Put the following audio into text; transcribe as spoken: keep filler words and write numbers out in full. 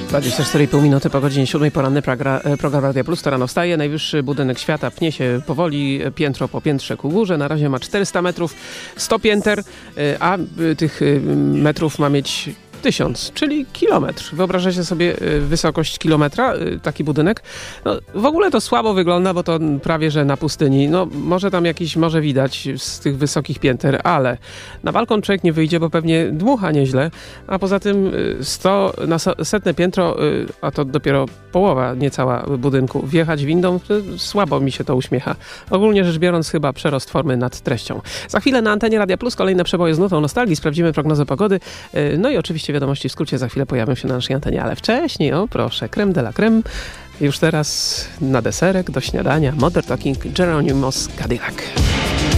dwadzieścia cztery i pół minuty po godzinie siódmej, poranny program, program Radia Plus. To rano wstaje. Najwyższy budynek świata pnie się powoli, piętro po piętrze ku górze. Na razie ma czterysta metrów, sto pięter, a tych metrów ma mieć tysiąc, czyli kilometr. Wyobrażacie sobie wysokość kilometra, taki budynek? No, w ogóle to słabo wygląda, bo to prawie, że na pustyni. No, może tam jakiś morze widać z tych wysokich pięter, ale na balkon człowiek nie wyjdzie, bo pewnie dmucha nieźle, a poza tym sto, na setne piętro, a to dopiero połowa niecała budynku, wjechać windą, słabo mi się to uśmiecha. Ogólnie rzecz biorąc, chyba przerost formy nad treścią. Za chwilę na antenie Radia Plus kolejne przeboje z nutą nostalgii, sprawdzimy prognozę pogody, no i oczywiście wiadomości w skrócie za chwilę pojawią się na naszej antenie, ale wcześniej, o proszę, crème de la crème. Już teraz na deserek do śniadania Modern Talking Geronimo's Cadillac.